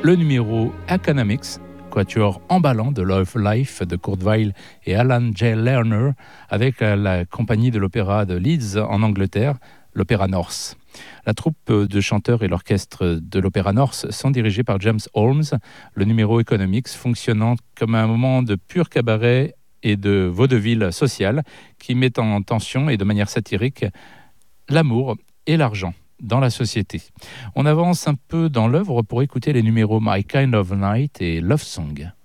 Le numéro Economics, quatuor emballant de Love Life de Kurt Weill et Alan J. Lerner, avec la compagnie de l'opéra de Leeds en Angleterre, l'Opéra North. La troupe de chanteurs et l'orchestre de l'Opéra North sont dirigés par James Holmes, le numéro Economics fonctionnant comme un moment de pur cabaret et de vaudeville social qui met en tension et de manière satirique l'amour et l'argent dans la société. On avance un peu dans l'œuvre pour écouter les numéros My Kind of Night et Love Song.